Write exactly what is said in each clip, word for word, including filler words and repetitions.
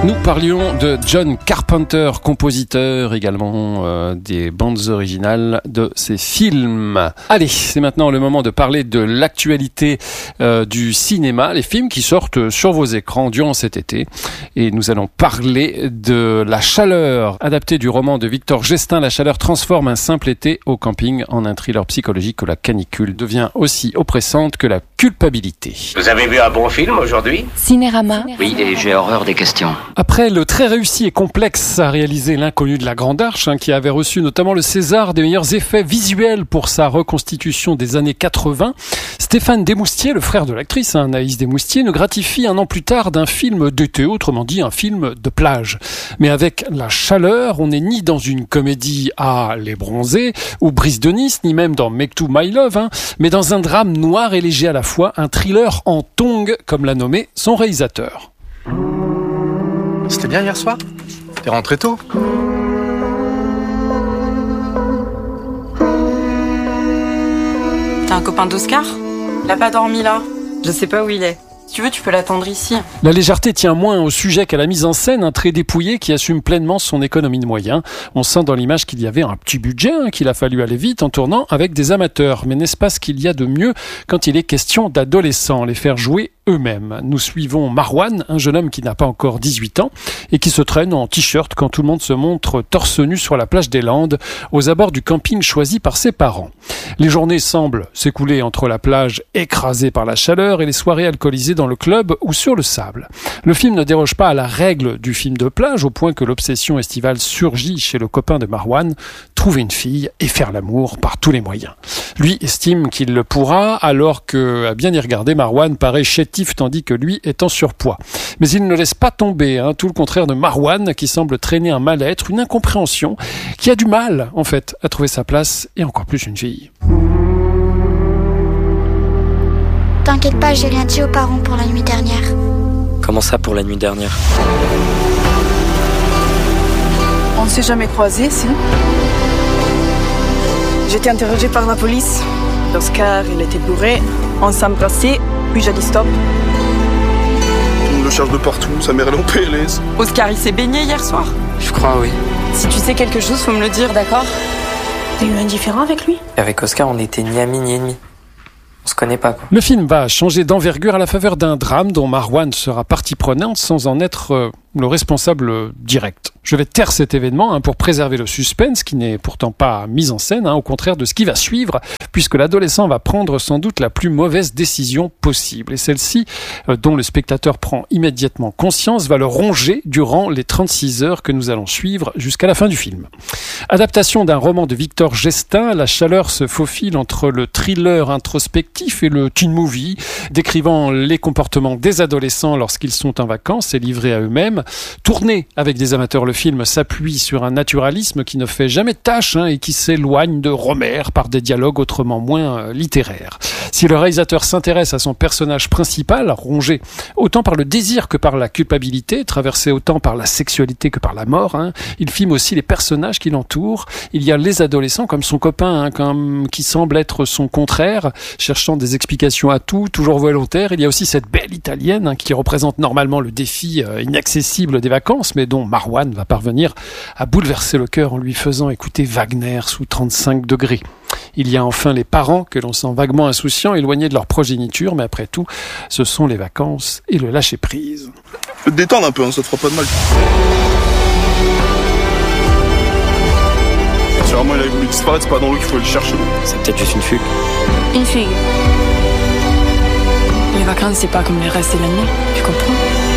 Nous parlions de John Carpenter, compositeur également euh, des bandes originales de ses films. Allez, c'est maintenant le moment de parler de l'actualité euh, du cinéma, les films qui sortent sur vos écrans durant cet été. Et nous allons parler de La Chaleur, adapté du roman de Victor Gestin. La Chaleur transforme un simple été au camping en un thriller psychologique où la canicule devient aussi oppressante que la culpabilité. Vous avez vu un bon film aujourd'hui ? Cinérama. Oui, et j'ai horreur des questions. Après le très réussi et complexe à réaliser L'inconnu de la Grande Arche, hein, qui avait reçu notamment le César des meilleurs effets visuels pour sa reconstitution des années quatre-vingts, Stéphane Desmoustiers, le frère de l'actrice, hein, Anaïs Desmoustiers, nous gratifie un an plus tard d'un film d'été, autrement dit un film de plage. Mais avec La Chaleur, on n'est ni dans une comédie à Les Bronzés ou Brise de Nice, ni même dans Make to My Love, hein, mais dans un drame noir et léger à la fois, un thriller en tongs, comme l'a nommé son réalisateur. C'était bien hier soir ? T'es rentré tôt ? T'as un copain d'Oscar ? Il a pas dormi là. Je sais pas où il est. Si tu veux, tu peux l'attendre ici. La légèreté tient moins au sujet qu'à la mise en scène, un trait dépouillé qui assume pleinement son économie de moyens. On sent dans l'image qu'il y avait un petit budget, hein, qu'il a fallu aller vite en tournant avec des amateurs. Mais n'est-ce pas ce qu'il y a de mieux quand il est question d'adolescents, les faire jouer eux-mêmes. Nous suivons Marwan, un jeune homme qui n'a pas encore dix-huit ans et qui se traîne en t-shirt quand tout le monde se montre torse nu sur la plage des Landes, aux abords du camping choisi par ses parents. Les journées semblent s'écouler entre la plage écrasée par la chaleur et les soirées alcoolisées dans le club ou sur le sable. Le film ne déroge pas à la règle du film de plage, au point que l'obsession estivale surgit chez le copain de Marwan, trouver une fille et faire l'amour par tous les moyens. Lui estime qu'il le pourra, alors que, à bien y regarder, Marwan paraît chétif tandis que lui est en surpoids. Mais il ne laisse pas tomber, hein, tout le contraire de Marwan, qui semble traîner un mal-être, une incompréhension, qui a du mal, en fait, à trouver sa place, et encore plus une fille. T'inquiète pas, j'ai rien dit aux parents pour la nuit dernière. Comment ça pour la nuit dernière ? On ne s'est jamais croisés, si ? J'étais interrogée par la police. Oscar, il était bourré. On s'embrassait, puis j'ai dit stop. On le cherche de partout, sa mère elle est en P L S. Oscar, il s'est baigné hier soir ? Je crois, oui. Si tu sais quelque chose, faut me le dire, d'accord ? T'as eu un différend avec lui ? Avec Oscar, on n'était ni amis ni ennemis. On se connaît pas, quoi. Le film va changer d'envergure à la faveur d'un drame dont Marwan sera partie prenante sans en être euh, le responsable euh, direct. Je vais taire cet événement hein, pour préserver le suspense qui n'est pourtant pas mis en scène, hein, au contraire de ce qui va suivre, puisque l'adolescent va prendre sans doute la plus mauvaise décision possible. Et celle-ci, euh, dont le spectateur prend immédiatement conscience, va le ronger durant les trente-six heures que nous allons suivre jusqu'à la fin du film. Adaptation d'un roman de Victor Gestin, La Chaleur se faufile entre le thriller introspectif et le teen movie, décrivant les comportements des adolescents lorsqu'ils sont en vacances et livrés à eux-mêmes. Tourné avec des amateurs, le film s'appuie sur un naturalisme qui ne fait jamais tâche hein, et qui s'éloigne de Romer par des dialogues autrement moins euh, littéraires. Si le réalisateur s'intéresse à son personnage principal, rongé autant par le désir que par la culpabilité, traversé autant par la sexualité que par la mort, hein, il filme aussi les personnages qui l'entourent. Il y a les adolescents comme son copain, hein, comme, qui semble être son contraire, cherchant des explications à tout, toujours volontaire. Il y a aussi cette belle italienne hein, qui représente normalement le défi euh, inaccessible des vacances, mais dont Marwan va parvenir à bouleverser le cœur en lui faisant écouter Wagner sous trente-cinq degrés. Il y a enfin les parents que l'on sent vaguement insouciants, éloignés de leur progéniture, mais après tout, ce sont les vacances et le lâcher-prise. Faut te détendre un peu, hein, ça te fera pas de mal. Si vraiment il avait voulu disparaître, c'est pas dans l'eau qu'il faut le chercher. C'est peut-être juste une fugue. Une fugue. Les vacances, c'est pas comme les restes de l'année, tu comprends ?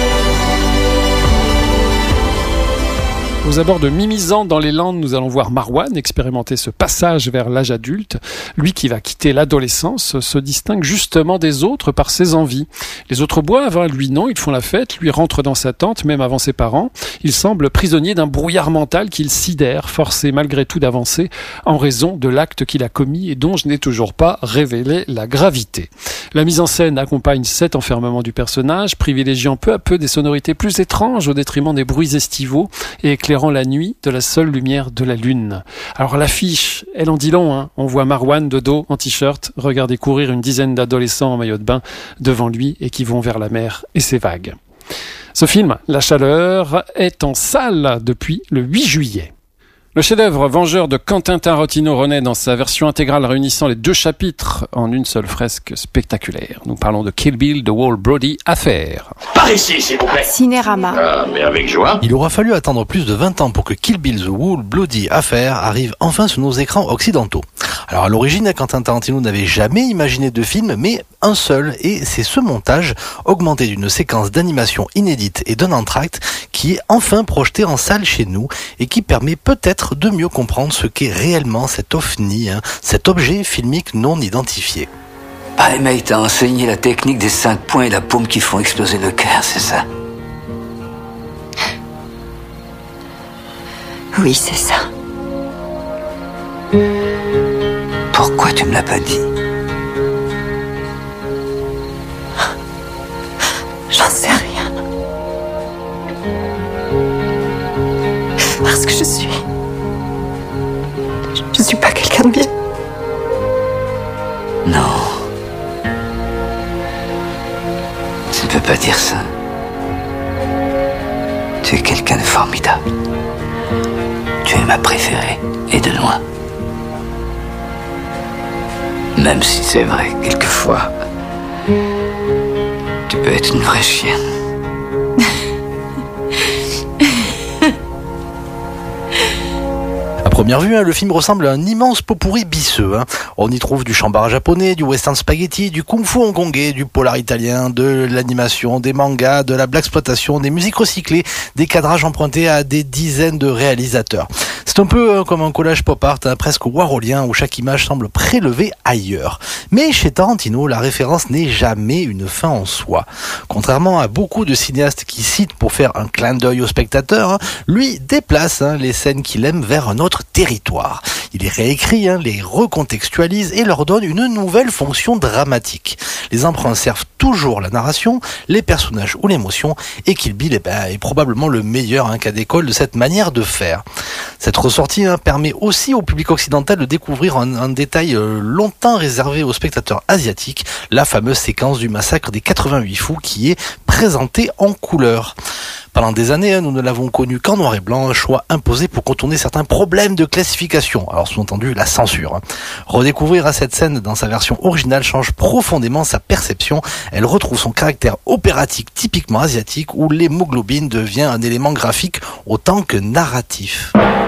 Aux abords de Mimizan dans les Landes, nous allons voir Marwan expérimenter ce passage vers l'âge adulte. Lui qui va quitter l'adolescence se distingue justement des autres par ses envies. Les autres boivent, hein, lui non, ils font la fête, lui rentre dans sa tente, même avant ses parents. Il semble prisonnier d'un brouillard mental qu'il sidère, forcé malgré tout d'avancer en raison de l'acte qu'il a commis et dont je n'ai toujours pas révélé la gravité. La mise en scène accompagne cet enfermement du personnage, privilégiant peu à peu des sonorités plus étranges au détriment des bruits estivaux et éclairant la nuit de la seule lumière de la lune. Alors l'affiche, elle en dit long, hein. On voit Marwan de dos en t-shirt, regarder courir une dizaine d'adolescents en maillot de bain devant lui et qui vont vers la mer et ses vagues. Ce film, La Chaleur, est en salle depuis le huit juillet. Le chef-d'œuvre Vengeur de Quentin Tarantino renaît dans sa version intégrale réunissant les deux chapitres en une seule fresque spectaculaire. Nous parlons de Kill Bill, The Whole Bloody Affair. Par ici, s'il vous plaît. Cinérama. Ah, mais avec joie. Il aura fallu attendre plus de vingt ans pour que Kill Bill, The Whole Bloody Affair arrive enfin sur nos écrans occidentaux. Alors à l'origine, Quentin Tarantino n'avait jamais imaginé de film, mais un seul, et c'est ce montage, augmenté d'une séquence d'animation inédite et d'un entracte, qui est enfin projeté en salle chez nous, et qui permet peut-être de mieux comprendre ce qu'est réellement cet ovni, hein, cet objet filmique non identifié. Ah, le mec t'a enseigné la technique des cinq points et la paume qui font exploser le cœur, c'est ça? Oui, c'est ça. Pourquoi tu me l'as pas dit? J'en sais rien. Parce que je suis... Je suis pas quelqu'un de bien. Non. Tu ne peux pas dire ça. Tu es quelqu'un de formidable. Tu es ma préférée, et de loin. Même si c'est vrai, quelquefois, tu peux être une vraie chienne. À première vue, hein, le film ressemble à un immense pot-pourri bisseux. Hein. On y trouve du chambard japonais, du western spaghetti, du kung-fu hongkongais, du polar italien, de l'animation, des mangas, de la blaxploitation, des musiques recyclées, des cadrages empruntés à des dizaines de réalisateurs. C'est un peu euh, comme un collage pop art, hein, presque warholien, où chaque image semble prélevée ailleurs. Mais chez Tarantino, la référence n'est jamais une fin en soi. Contrairement à beaucoup de cinéastes qui citent pour faire un clin d'œil au spectateur, hein, lui déplace hein, les scènes qu'il aime vers un autre territoire. Il les réécrit, hein, les recontextualise et leur donne une nouvelle fonction dramatique. Les emprunts servent toujours la narration, les personnages ou l'émotion, et Kill Bill eh ben, est probablement le meilleur hein, cas d'école de cette manière de faire. Cette ressortie hein, permet aussi au public occidental de découvrir un, un détail euh, longtemps réservé aux spectateurs asiatiques, la fameuse séquence du massacre des quatre-vingt-huit fous qui est présentée en couleur. Pendant des années, hein, nous ne l'avons connu qu'en noir et blanc, un choix imposé pour contourner certains problèmes de classification. Alors sous-entendu, la censure. Hein. Redécouvrir à cette scène dans sa version originale change profondément sa perception. Elle retrouve son caractère opératique typiquement asiatique où l'hémoglobine devient un élément graphique autant que narratif.